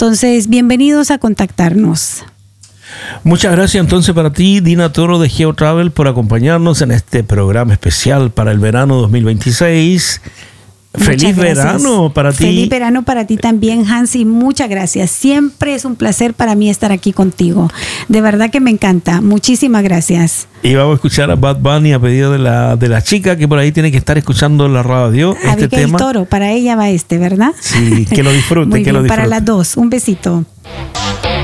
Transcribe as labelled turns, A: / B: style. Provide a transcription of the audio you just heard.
A: Entonces, bienvenidos a contactarnos.
B: Muchas gracias entonces para ti, Dina Toro de GeoTravel, por acompañarnos en este programa especial para el verano 2026. Feliz verano para ti.
A: Feliz verano para ti también, Hansi. Muchas gracias. Siempre es un placer para mí estar aquí contigo. De verdad que me encanta. Muchísimas gracias.
B: Y vamos a escuchar a Bad Bunny a pedido de la chica que por ahí tiene que estar escuchando la radio. Este tema.
A: Toro, para ella va ¿verdad?
B: Sí, que lo disfrute.
A: Muy
B: que
A: bien,
B: lo disfrute.
A: para las dos. Un besito.